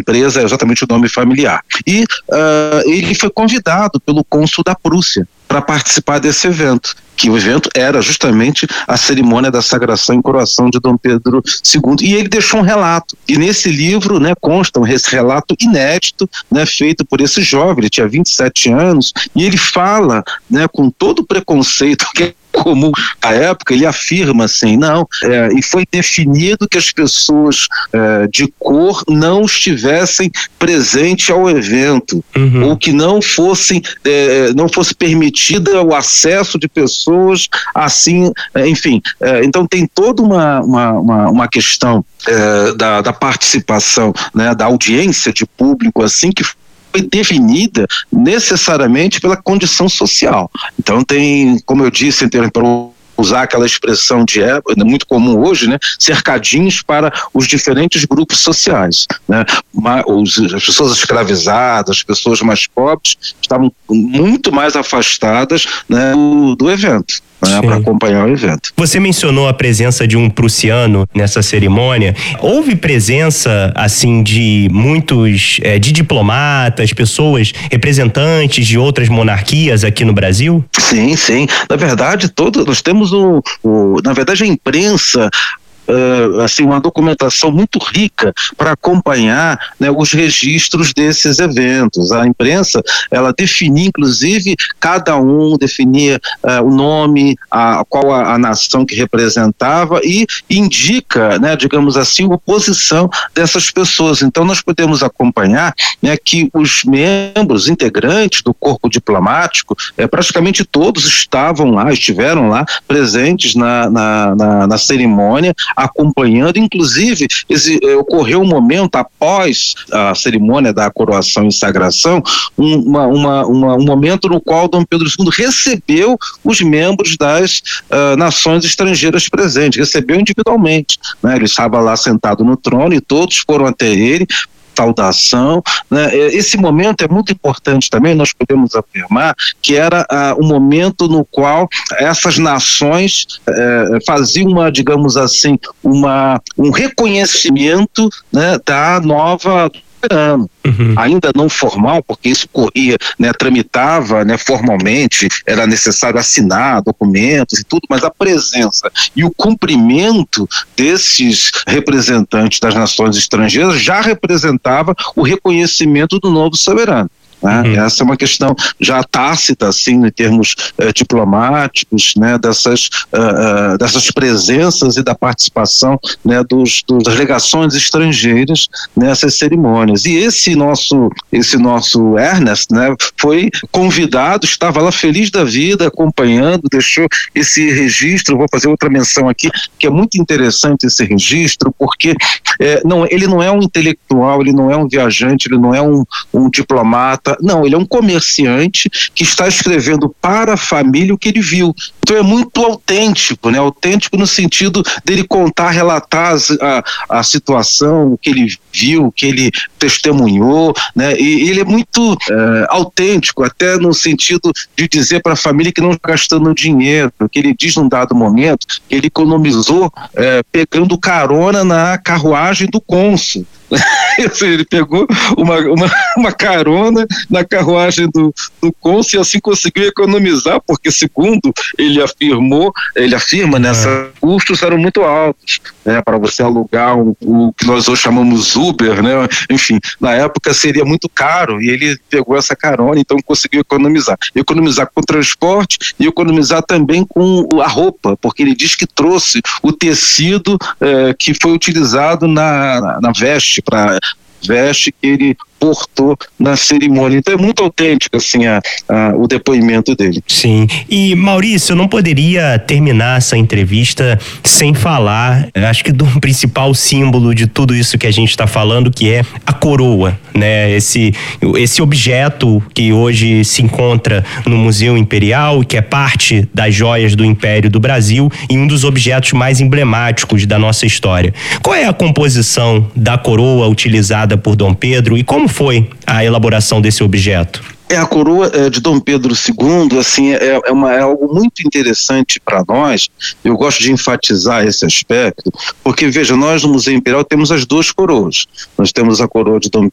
empresa é exatamente o nome familiar. E ele foi convidado pelo cônsul da Prússia para participar desse evento, que o evento era justamente a cerimônia da sagração e coroação de Dom Pedro II, e ele deixou um relato, e nesse livro, né, consta esse relato inédito, né, feito por esse jovem. Ele tinha 27 anos, e ele fala, né, com todo o preconceito que é comum à época, ele afirma assim, e foi definido que as pessoas de cor não estivessem presentes ao evento, ou que não fosse permitida o acesso de pessoas assim, enfim, então tem toda uma questão da participação, né, da audiência de público, assim, que foi definida necessariamente pela condição social. Então tem, como eu disse, para usar aquela expressão muito comum hoje, né, cercadinhos para os diferentes grupos sociais, né? As pessoas escravizadas, as pessoas mais pobres estavam muito mais afastadas, né, do evento, né, para acompanhar o evento. Você mencionou a presença de um prussiano nessa cerimônia. Houve presença, assim, de muitos de diplomatas, pessoas representantes de outras monarquias aqui no Brasil? Sim. Na verdade, nós temos na verdade, a imprensa, assim, uma documentação muito rica para acompanhar, né, os registros desses eventos. A imprensa, ela definia, inclusive, definia o nome, qual a nação que representava, e indica, né, digamos assim, a posição dessas pessoas. Então nós podemos acompanhar, né, que os membros integrantes do corpo diplomático, praticamente todos estiveram lá presentes na cerimônia, acompanhando. Inclusive ocorreu um momento após a cerimônia da coroação e sagração, um momento no qual Dom Pedro II recebeu os membros das nações estrangeiras presentes, recebeu individualmente, né? Ele estava lá sentado no trono e todos foram até ele, saudação, né? Esse momento é muito importante também. Nós podemos afirmar que era um momento no qual essas nações faziam digamos assim, um reconhecimento, né, da nova soberano. Ainda não formal, porque isso corria, né, tramitava, né, formalmente, era necessário assinar documentos e tudo, mas a presença e o cumprimento desses representantes das nações estrangeiras já representava o reconhecimento do novo soberano. Essa é uma questão já tácita, assim, em termos diplomáticos, né, dessas presenças e da participação, né, das delegações estrangeiras nessas cerimônias. E esse nosso Ernest, né, foi convidado, estava lá feliz da vida, acompanhando, deixou esse registro. Vou fazer outra menção aqui, que é muito interessante esse registro, porque ele não é um intelectual, ele não é um viajante, ele não é um diplomata. Não, ele é um comerciante que está escrevendo para a família o que ele viu. Então é muito autêntico, né? Autêntico no sentido dele relatar a situação, o que ele viu, o que ele testemunhou, né? E ele é muito autêntico, até no sentido de dizer para a família que não está gastando dinheiro, que ele diz num dado momento que ele economizou pegando carona na carruagem do cônsul. Ele pegou uma carona na carruagem do cônsul e assim conseguiu economizar, porque segundo ele afirma, nessa custos eram muito altos, né, para você alugar o que nós hoje chamamos Uber, né? Enfim, na época seria muito caro, e ele pegou essa carona, então conseguiu economizar com o transporte e economizar também com a roupa, porque ele diz que trouxe o tecido que foi utilizado na veste, para veste que ele portou na cerimônia. Então é muito autêntico, assim, o depoimento dele. Sim. E Maurício, eu não poderia terminar essa entrevista sem falar, acho que do principal símbolo de tudo isso que a gente está falando, que é a coroa, né? Esse objeto que hoje se encontra no Museu Imperial, que é parte das joias do Império do Brasil e um dos objetos mais emblemáticos da nossa história. Qual é a composição da coroa utilizada por Dom Pedro e como foi a elaboração desse objeto? A coroa de Dom Pedro II, assim, é algo muito interessante para nós. Eu gosto de enfatizar esse aspecto, porque, veja, nós no Museu Imperial temos as duas coroas. Nós temos a coroa de Dom